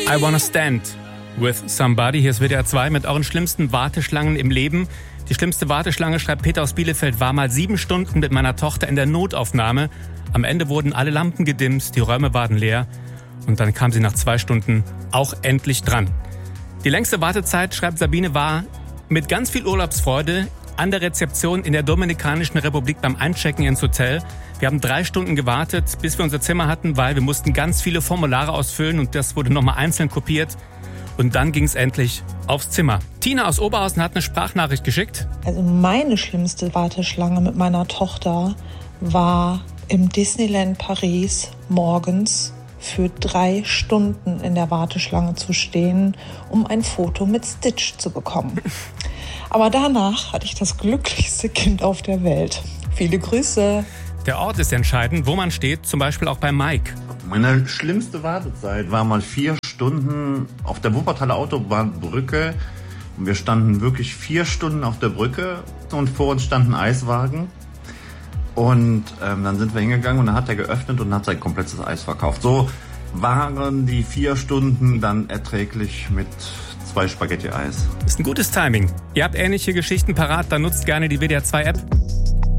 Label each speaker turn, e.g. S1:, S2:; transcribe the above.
S1: I Wanna Stand with Somebody. Hier ist WDR 2 mit euren schlimmsten Warteschlangen im Leben. Die schlimmste Warteschlange, schreibt Peter aus Bielefeld, war mal 7 Stunden mit meiner Tochter in der Notaufnahme. Am Ende wurden alle Lampen gedimmt, die Räume waren leer. Und dann kam sie nach 2 Stunden auch endlich dran. Die längste Wartezeit, schreibt Sabine, war mit ganz viel Urlaubsfreude an der Rezeption in der Dominikanischen Republik beim Einchecken ins Hotel. Wir haben 3 Stunden gewartet, bis wir unser Zimmer hatten, weil wir mussten ganz viele Formulare ausfüllen und das wurde nochmal einzeln kopiert. Und dann ging es endlich aufs Zimmer. Tina aus Oberhausen hat eine Sprachnachricht geschickt.
S2: Also meine schlimmste Warteschlange mit meiner Tochter war im Disneyland Paris morgens für 3 Stunden in der Warteschlange zu stehen, um ein Foto mit Stitch zu bekommen. Aber danach hatte ich das glücklichste Kind auf der Welt. Viele Grüße.
S1: Der Ort ist entscheidend, wo man steht, zum Beispiel auch bei Mike.
S3: Meine schlimmste Wartezeit war mal 4 Stunden auf der Wuppertaler Autobahnbrücke. Und wir standen wirklich 4 Stunden auf der Brücke und vor uns stand ein Eiswagen. Und dann sind wir hingegangen und dann hat er geöffnet und hat sein komplettes Eis verkauft. So waren die 4 Stunden dann erträglich mit 2 Spaghetti-Eis.
S1: Ist ein gutes Timing. Ihr habt ähnliche Geschichten parat, dann nutzt gerne die WDR 2 App.